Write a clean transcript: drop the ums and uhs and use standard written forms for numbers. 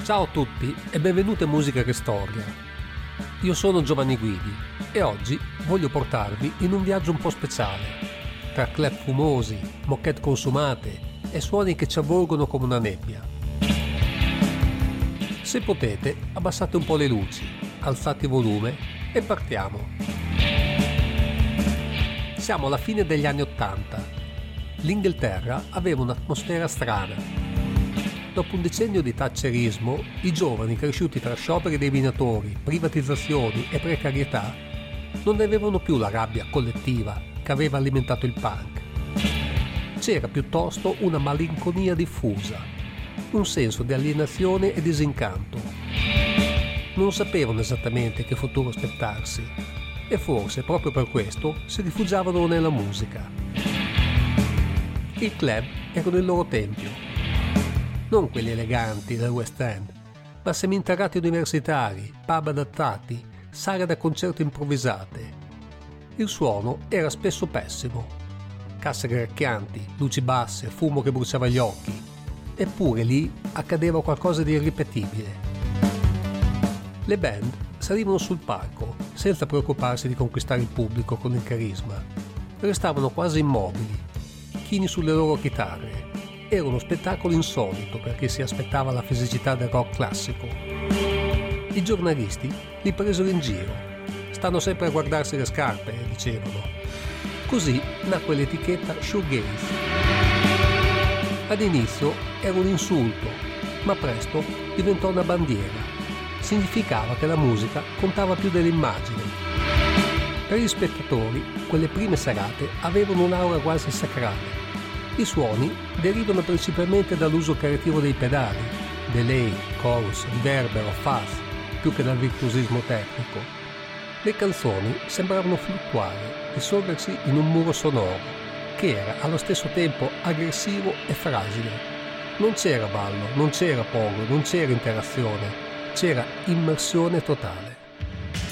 Ciao a tutti e benvenuti a Musica che Storia. Io sono Giovanni Guidi e oggi voglio portarvi in un viaggio un po' speciale, tra club fumosi, moquette consumate e suoni che ci avvolgono come una nebbia. Se potete, abbassate un po' le luci, alzate il volume e partiamo. Siamo alla fine degli anni '80. L'Inghilterra aveva un'atmosfera strana. Dopo un decennio di thatcherismo, i giovani cresciuti tra scioperi dei minatori, privatizzazioni e precarietà non avevano più la rabbia collettiva che aveva alimentato il punk. C'era piuttosto una malinconia diffusa, un senso di alienazione e disincanto. Non sapevano esattamente che futuro aspettarsi e forse proprio per questo si rifugiavano nella musica. I club erano il loro tempio. Non quelli eleganti del West End, ma seminterrati universitari, pub adattati, sale da concerto improvvisate. Il suono era spesso pessimo. Casse gracchianti, luci basse, fumo che bruciava gli occhi. Eppure lì accadeva qualcosa di irripetibile. Le band salivano sul palco, senza preoccuparsi di conquistare il pubblico con il carisma. Restavano quasi immobili, chini sulle loro chitarre. Era uno spettacolo insolito per chi si aspettava la fisicità del rock classico. I giornalisti li presero in giro. Stanno sempre a guardarsi le scarpe, dicevano. Così nacque l'etichetta shoegaze. Ad inizio era un insulto, ma presto diventò una bandiera. Significava che la musica contava più dell'immagine. Per gli spettatori, quelle prime serate avevano un'aura quasi sacrale. I suoni derivano principalmente dall'uso creativo dei pedali, delay, chorus, riverbero, fuzz, più che dal virtuosismo tecnico. Le canzoni sembravano fluttuare, dissolversi in un muro sonoro, che era allo stesso tempo aggressivo e fragile. Non c'era ballo, non c'era pogo, non c'era interazione, c'era immersione totale.